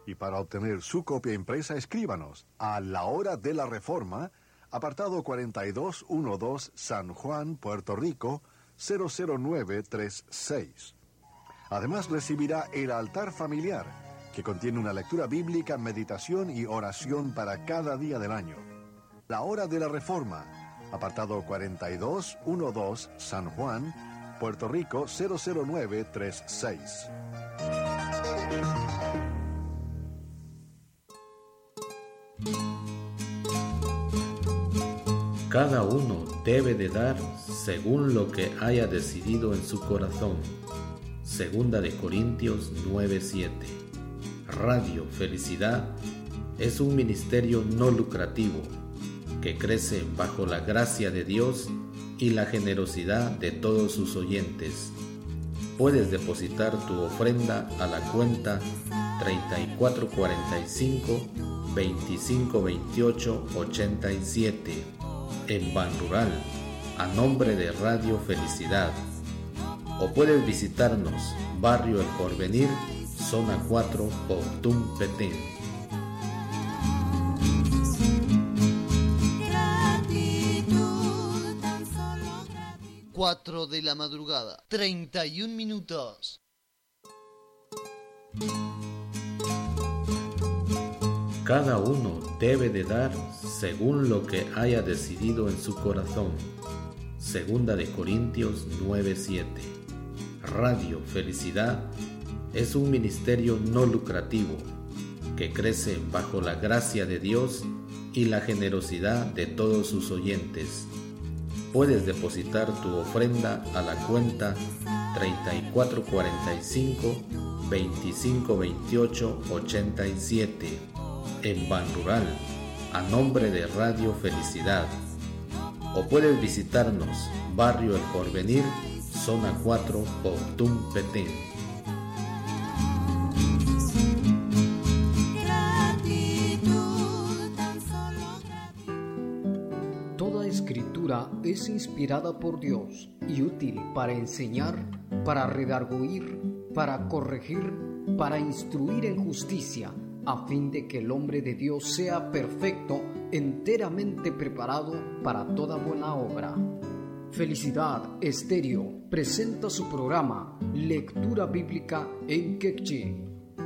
Y para obtener su copia impresa, escríbanos a La Hora de la Reforma, apartado 4212, San Juan, Puerto Rico, 00936. Además recibirá el altar familiar, que contiene una lectura bíblica, meditación y oración para cada día del año. La Hora de la Reforma, apartado 4212, San Juan, Puerto Rico, 00936. Cada uno debe de dar según lo que haya decidido en su corazón. Segunda de Corintios 9:7. Radio Felicidad es un ministerio no lucrativo que crece bajo la gracia de Dios y la generosidad de todos sus oyentes. Puedes depositar tu ofrenda a la cuenta 3445-2528-87 en Banrural, a nombre de Radio Felicidad. O puedes visitarnos, Barrio El Porvenir, Zona 4, Octum, Petén. 4 de la madrugada, 31 minutos. Cada uno debe de dar según lo que haya decidido en su corazón. Segunda de Corintios 9:7. Radio Felicidad es un ministerio no lucrativo que crece bajo la gracia de Dios y la generosidad de todos sus oyentes. Puedes depositar tu ofrenda a la cuenta 3445-2528-87 en Banrural, a nombre de Radio Felicidad. O puedes visitarnos, Barrio El Porvenir, Zona 4, Octum, Petén. Toda escritura es inspirada por Dios y útil para enseñar, para redarguir, para corregir, para instruir en justicia, a fin de que el hombre de Dios sea perfecto, enteramente preparado para toda buena obra. Felicidad Estéreo presenta su programa Lectura Bíblica en Quechí.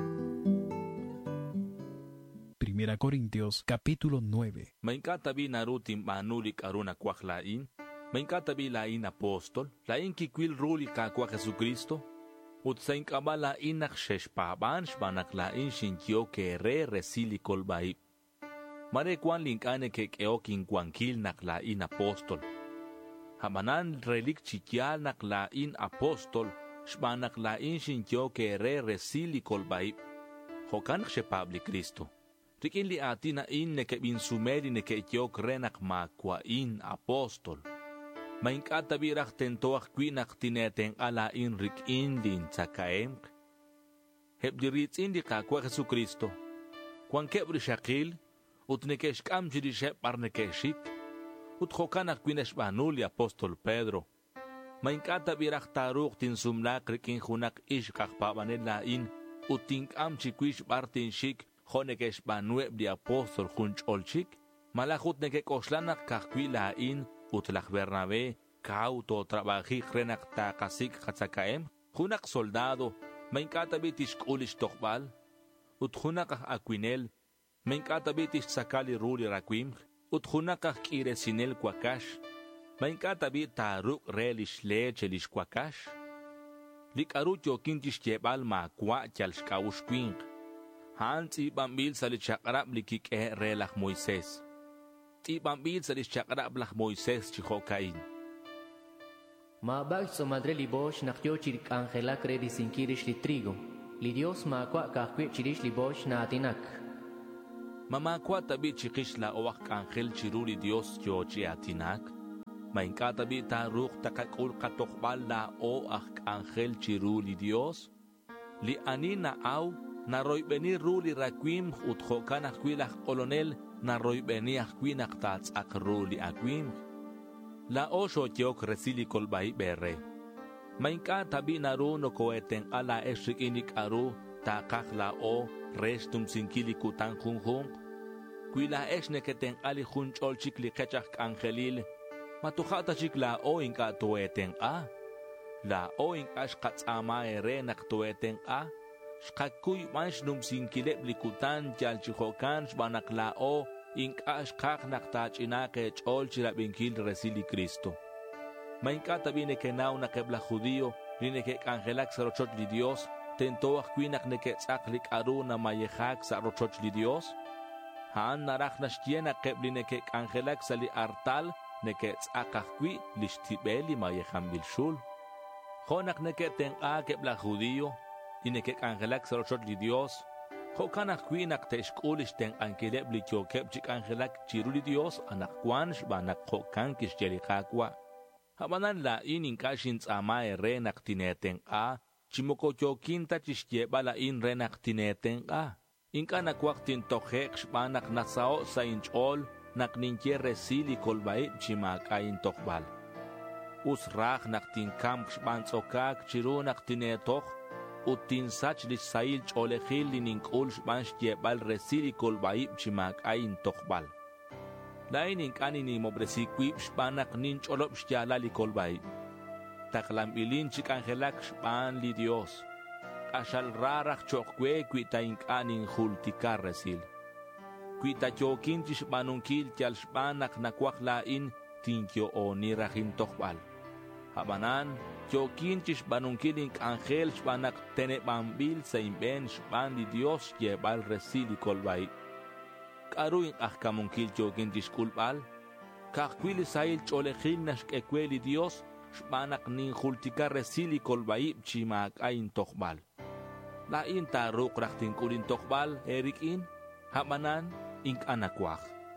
1 Corintios capítulo 9. Mainkatabi narutim manulik aruna kwachlain, mainkatabi lain apóstol, lain kikwil ruli kakwa Jesucristo, utsain kabala inak sheshpaban shbanak lain shintyo que resili kolbai. Mare kwan linkane que keokin kwankil nak lain apóstol. Hamanan relik chikyal nak lain apóstol, shbanak lain shintyo que resili kolbai. Hokan shepabli Cristo. Rikin li ati na in ne ke binsumeri ne ke itiok renak makwa in apostol. Main katabirak tentoak kwinak tineteng ala in rik in din tsakaemk. Heb diritz in di kakwa Jesucristo. Kwan kebri shakil, ut ne keshkam jiri shep ar ne keshik, ut hokanak kwinesh banuli apostol Pedro. Main katabirak taruk tin sumlak rik in hunak ish kakpabanel la in, ut tinkam chikwish bartin shik, Jonekesh banueb di apóstol junch olchik, malachut nekek oslanak kakwi in utlach Bernabé, kauto trabajik renak takasik katsakaem, junak soldado, mainkatabitish kulish tokbal, ut junakah Aquinel, mainkatabitish sakali ruli raquim, ut junakah kiresinel kwakash, mainkatabit taruk relish lechelish kwakash, likarut yokintish yebal ma kwa chalshkaush kwing, Hans ibambil sa lichakrab likik relach Moises. Ibambil sa lichakrab lach Moises chihokain. Mabag so madre libosh nakyo chirik angela kredi sinkirish li trigo. Li Dios makwa kakwi chirish libosh na atinak. Mamakwa tabi chikish la owak angel chiruli Dios yo chi atinak. Mainka tabi taruk takakul katokbal la o ak angel chiruli Dios. Li anina au Naroy beni ruli raquim uthokan akwilach kolonel naroy beni akwinach tats akruli akwim. La osho tiok resili kolbai berre. Mainka tabi naru no koeten ala eshikinik aru taqaq la o restum sinkili kutan junjung. Kuila esneketen ali junchol chikli kechak angelil. Matujata chik la o inka tueten a. La o inka shkatzama ere nak tueten a. Shkakuy manch num sinkile blikutan jalchihokan shbanak la o inka shkak naktachina kechol chirabinkil resili Cristo. Mainka tabine que nau na kebla judío, ni que angelak sarochot li Dios, tentoach kuinak ne que tzaklik aru na mayehak sarochot li Dios. Haan narach nashtiena kebline que angelak sali artal, ne que tzakakwi lishtibeli mayeham bilshul. Jonak ne que ten a kebla judío, y ne que angelak sarochot li Dios. Jokanak kuinak teshkulish ten ankeleb li kyokep angelak chiruli Dios, anak kwansh banak jokankish jelikakwa. Habanan la in kashin tsama renak tineten a, chimoko kinta chishyeba la in renak tineten a. Inka nakwaktin tohek shpanak nasao sa inchol, nak ninche resili kolbai chimak a in tokbal. Usrach nak tinkam shpan tsokak chiru nak tinetoch, utin sach li sail cholechil li ninkul shpan shyebal resili kolbai chimak a in tokbal. Lain inkani ni mobresikwip shpanak nincholob shtiala li kolbay. Taklambilin chik angelak shpan li Dios. Ashal rarach chokwe kuita inkanin hultikar resil. Kuita chokin chishpanunkil tial shpanak nakwak lain tinkyo o nirajin tokbal. Habanan, chokin chishpanunkil ink angel shpanak tenebambil sa imben shpan li Dios yebal resil li kolbay. Karuin ahkamunkil jokin diskulpal, kakwili sail cholechil nashkekweli Dios, shpanak nin hultika resili kolbaib chimak ayin tokbal. Lain taruk raktin kulin tokbal, erikin, habanan, ink anakwak.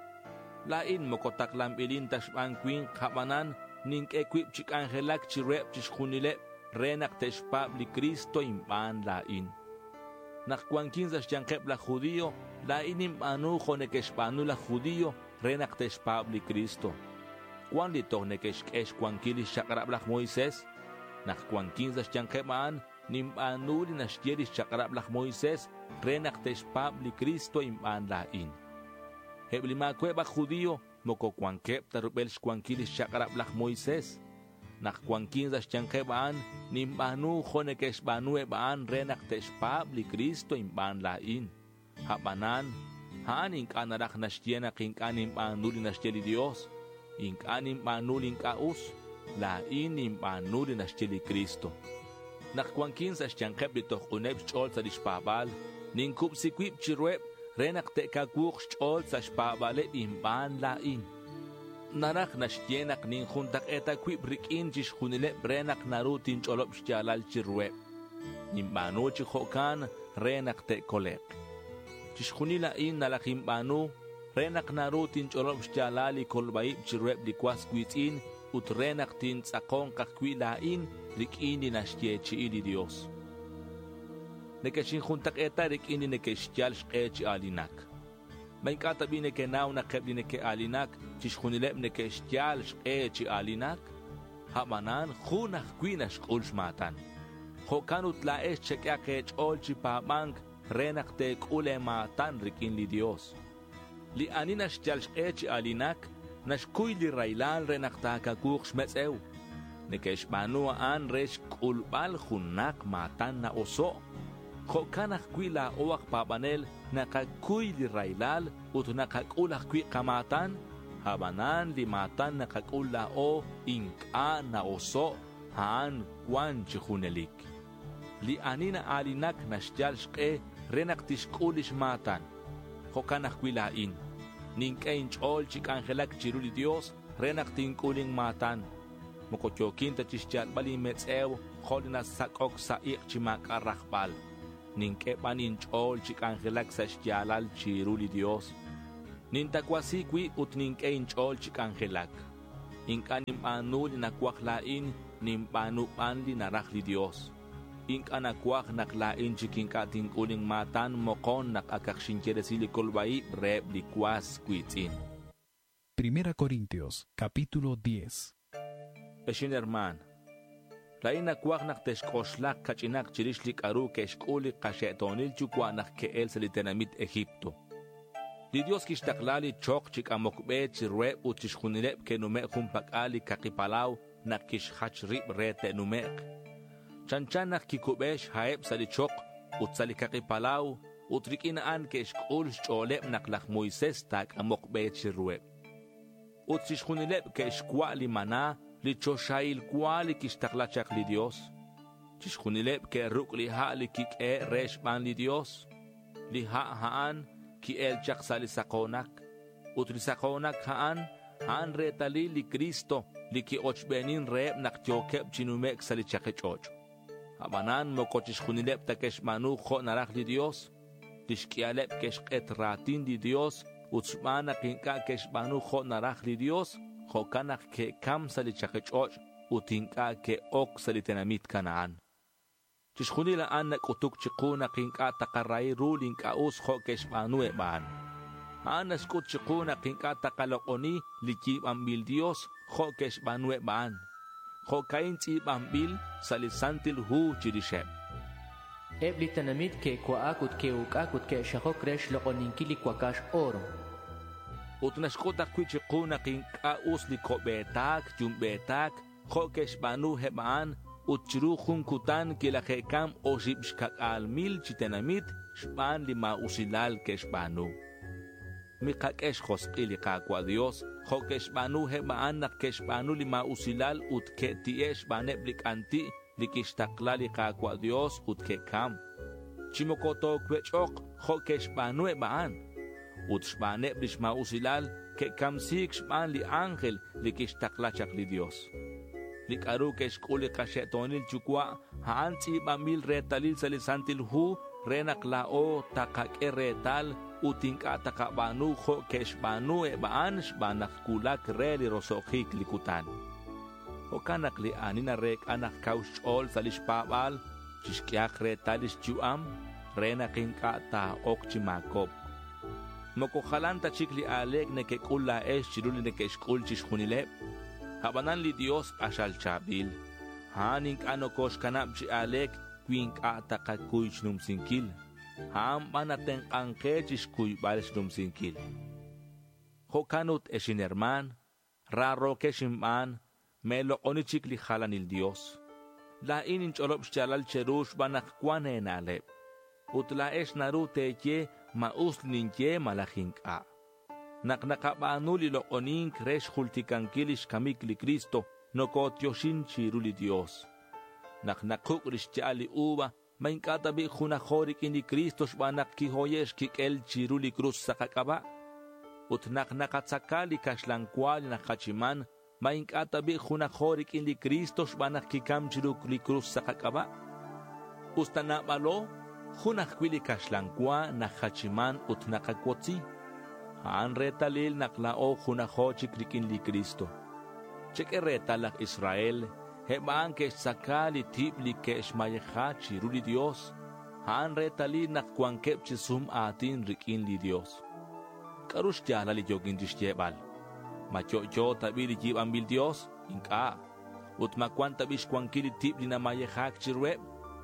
Lain mokotak lambilin tashpan kwing, habanan, ning ekwip chik angelak chirep chishkunilep, renak teshpab li Kristo imban lain. Nakkuankin sa siyangkep la judío, la inim anu konekeshpanu la judío, renak teshpabli Cristo. Kwan lito nekeshkesh kuankili shakrab la Moises, nakkuankin sa siyangkep maan, nim anu li nasyeri shakrab la Moises, renak teshpabli Cristo imban lain. Heblima kueba judío, moko kuankep tarubel kuankili shakrab la Moises. Nakkuankin sa siyangkebaan, nimbanu konekeshbanu ebaan renak teshpabli Kristo imban lain. Habanan, haan inkanarak nashtienak inkanim panuli nashteli Dios, inkanim panuli inkaus, lain impanuli nashteli Kristo. Nakkuankin sa siyangkeb dito kuneb chol sa dispabal, ningkup sikwip chirweb, renak tekakuk chol sa spabale imban lain. Narak nashtienak nin juntak etakwip rikin jishkunile brenak narutin cholob shtialal chirweb. Nimbanu chihokan renak te kolek. Jishkunila in nalakimbanu renak narutin cholob shtialali kolbaib chirweb likwas kwitin ut renak tin tsakon kakwilain rikin di nashtiechi ili Dios. Nekeshin juntak eta rikin di nekeshtial shkechi alinak. Main katabine ke naw na kebline ke alinak, chishkunileb ne ke shtial shkechi alinak, habanan khunach kwinash kulshmatan. Hokanut laesh chekya ke chol chipabank, renak te kule matan rikin li Dios. Li anina shtial shkechi alinak, nashkuy li railal renak takakuk shmetzew. Ne ke shbanua an resh kulbal khunak matan na oso. Hokanach kwila oak pabanel, nakakuy li railal ut nakakulak kwi kamatan, habanan li matan nakakula o inka na oso haan kwan chihunelik. Li anina alinak nashtial shke renak tishkulish matan, hokanach kwilain. Ninkain chol chik angelak chiruli Dios renak tinkuling matan. Mokotyokin ta chishtial bali metzew holina sakok sa ik chimak arrakbal. Ninke panin chol chik angelak sa shtialal chiruli Dios. Nintakwasikwi ut ninke chol chik angelak. Inka nimpanuli nakwaklain nimpanupan li narakli Dios. Inka nakwak naklain chikinka tinkuling matan mokon nakakakshinkeresili kolbai reb likwas kwitin. Primera Corintios, capítulo 10. Eshin herman, Laina kuagnak teshkoslak kachinak chirishlik aru keshkuli kashetonil chukwanak ke el salitenamit Egipto. Li Dios kishtaklali chok chik amokbe chirwe uchishkunilep ke numek humpakali kakipalaw nak kishhach rib rete numek. Chanchanak kikubesh haeb sali chok utsali kakipalaw utrikinaan keshkul cholep naklak Moises tak amokbe chirwe. Uchishkunilep keshkwali mana li choshail kwali kishtaklachak li Dios. Chishkunilep ke rukli ha li kik reshban li Dios. Li haan ki el chak sali sakonak. Utri sakonak haan retali li Kristo li ki ochbenin reeb nak tiokep chinumek sali chakechoch. Habanan moko chishkunilep takeshmanu kho narak li Dios. Lishkialep keshket ratin li Dios. Utsmana kinka keshmanu kho narak li Dios. Hokanak ke kam sali chakechoch utinka ke ok sali tenamit Kanaan. Chishkunila anak utuk chikuna kinka takaray ruling kaus ho keshpanu eban. Anas kut chikuna kinka takalokoni likib ambil Dios ho keshpanu eban. Ho kain tib ambil sali santil hu chirishep. Ebli tenamit ke kwaakut ke ukakut ke shahok resh lokoninkili kwakash oro. Utnashkotak kwichikuna kinka usli kobetak, jumbetak, hokesh banu heban, utchiru junkutan kilakekam o shibshkak almil chitenamit, shban lima usilal kesh banu. Mikakesh hospili kakwa Dios, hokesh banu heban nak kesh banu lima usilal utketiesh baneblik anti, likishtaklali kakwa Dios utkekam. Chimokoto kwechok, hokesh banu heban. Utshbane brishma usilal ke kamsik shban li ángel li kishtaklachak li Dios. Li karu keshkuli kashetonil chukwa haanti bamil retalil salisantil hu renak lao takak retal utinka takabanu ho keshbanu ebaan shbanak kulak re li rosokik likutan. Okanak li anina rek anak kaushol salishpabal chishkiak retalish chuam renak inka ta okchimakop. Mokojalan tachikli alek ne ke kulla chiruli ne ke shkul chishkunilep. Habanan li Dios ashal chabil. Haning ano kosh kanapchi alek kwink ataka kuich num sinkil. Ham banaten anke chishkuy balish num sinkil. Hokanut eshinerman, raro keshimman, melo onichikli halan il Dios. La inin cholop chalal cherush banak kwane nalep. Utla esh naru teche maus ninche malajinka. Naknakabanuli lo onin kresh hultikankilish kamikli Cristo no kotyoshin chiruli Dios. Naknakukrish chali uba mainkatabi junajorik ini Cristo shbanak kihoyesh kikel chiruli cruz sakakaba. Utnaknakatsakali kashlankwali nakachiman mainkatabi junajorik ini Cristo shbanak kikam chiruli cruz sakakaba. Ustanabalo Junakwili kashlankwa nahachiman utnakakwotzi. Haan retalil naklao junahochik rikin li Cristo. Cheke retalak Israel, hebaan kesh sakali tibli kesh mayehachi ruli Dios. Haan retalil nakwankep chisum atin rikin li Dios. Karush jala li jogin dishtebal. Machocho tabili jib ambil Dios, inka. Utmakwan tabish kwankili tibli na mayehak chirweb.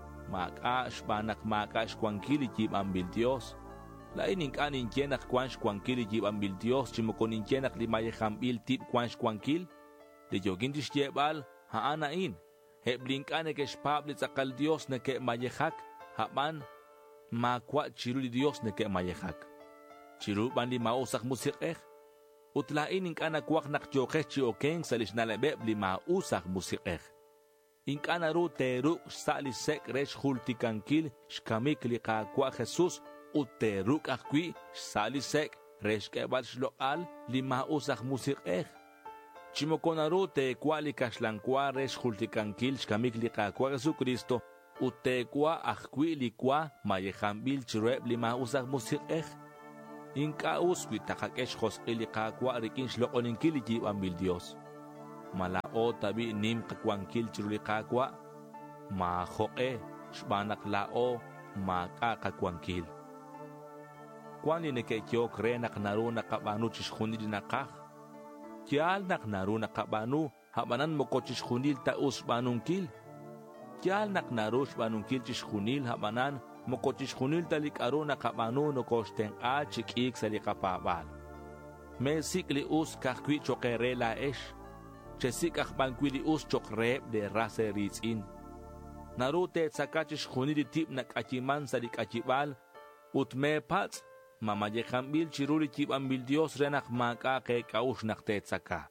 Makash banak makash kwankili jib ambil Dios. Lain kanin jenak kwansh kwankili jib ambil Dios chimokonin jenak limaye hambil tip kwansh kwankil. De jogin dishtebal haanain. Heblinkan ke spabli sakal Dios ne ke mayehak haban makwa chiruli Dios ne ke mayehak. Chiru ban lima usak musikeh. Utlain kana kwak nak jokeh chiokeng salish nalebeb lima usak musikeh. Inkana ru teru sali sek resh hultikankil shkamik li kakwa Jesus uteruk akwi sali sek resh kebal shloal lima usak musikeh. Chimokonaru te kwali kashlankwa resh hultikankil shkamik li kakwa Jesucristo utekwa akwi likwa mayehambil chireb lima usak musikeh. Inka uswi takakesh hos ili kakwa rikin shlooninkil jib ambil Dios. Malao tabi nim kakwankil chiruli kakwa mahoke shbanak lao makakakwankil. Kwani ne kekyo kre naknaru nakabanu chishkunil nakah. Kial naknaru nakabanu habanan moko chishkunil taus banunkil. Kyal naknarush banunkil chishkunil habanan mokochishkunil talik aruna kabanu no kosten a chikik salikapabal. Mesik li us kakwi chokere la esh. Chesik akbankwili us chokreb de rase ritzin. Narute tsakachishkunil tip nakachiman salikachibal. Utme pats mamayekambil chiruli chibambil Dios renak maka ke kaush nakte tsaka.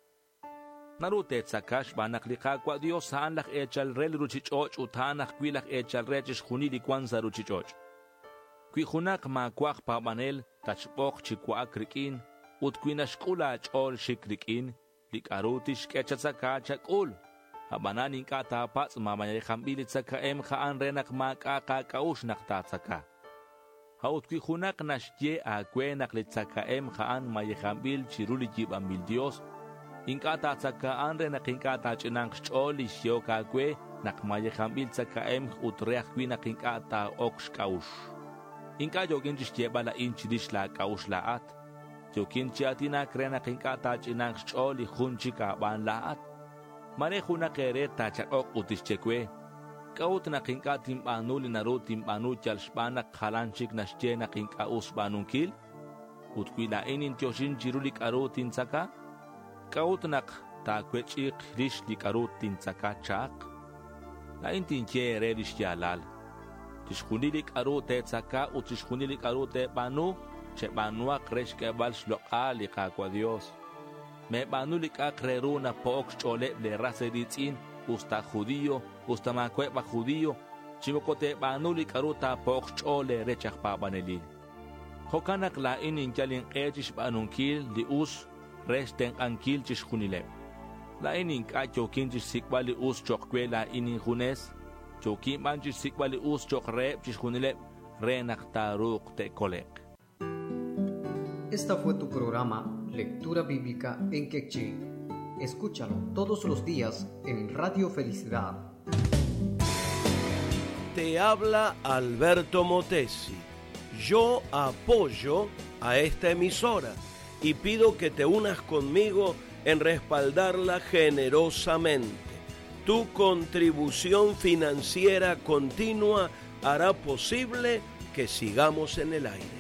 Narute tsakash banakliqa kwa Dios saan lak echal rel ruchichoch utanak kwilak echal rechish khunili kwanza ruchichoch. Kwi khunak ma kwaq pabanel tachbok chikwa krikin ut kwinashkula chol shikrikin likarutish kechatsaka chakul. Habananin kata pats mamay khambili tsaka em khaan renak maka kaush nakta tsaka. Haut kwi khunak nashye akwe naklitsaka em khaan mayekhambil chiruli jibambil Dios. Inkata tsaka anre na kinkata chinang choli shioka kwe nakmaye kambil tsaka em utreach kwi na kinkata oksh kaush. Inka jokin jishtieba la inchidish la kaush laat. Jokin chiatina kre na kinkata chinang choli khunchika ban laat. Mare khuna kere tachak ok utishchekwe. Kaut na kinkatim banuli na rutim banu chalshbana khalanchik na shche na kinka usbanunkil. Utkwi la inin tioshin jirulik arutin tsaka. Kautnak ta kwechik rish likarut tin tsakachak. La intin quiere rish yalal. Tishkunilik arute tsaka u tishkunilik arute banu. Che banua kresh kebal shloka lika kwa Dios. Me banu lika kreruna pook chole le raseritzin. Usta judío, usta makweba judío. Chimokote banu likaruta pook chole rechak pa banelil. Hokanak la inin jalin ejish banunkil li us. Resten ankil chishkunile. La inin ka chokin chisikbali us chokwe la inin junes. Chokin ban chisikbali us chokreb chishkunile. Renaktaruk te kolek. Esta fue tu programa Lectura Bíblica en Quechí. Escúchalo todos los días en Radio Felicidad. Te habla Alberto Motesi. Yo apoyo a esta emisora y pido que te unas conmigo en respaldarla generosamente. Tu contribución financiera continua hará posible que sigamos en el aire.